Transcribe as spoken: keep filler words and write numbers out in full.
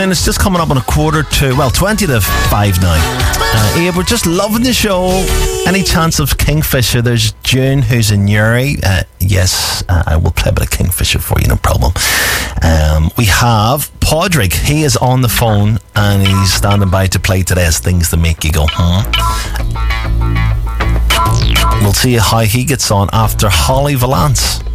And it's just coming up on a quarter to, well, twenty to five now. Uh, yeah, we're just loving the show. Any chance of Kingfisher? There's June who's in Newry. Uh, yes, uh, I will play a bit of Kingfisher for you, no problem. Um, we have Podrick. He is on the phone and he's standing by to play today's Things That Make You Go, hmm. We'll see how he gets on after Holly Valance.